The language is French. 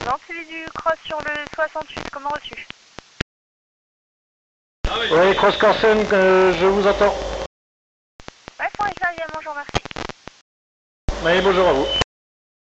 Non, celui du cross sur le 68, comment reçu? Oui, Cross Corsen, je vous entends. Ouais, pour les services, je vous remercie. Oui, bonjour à vous.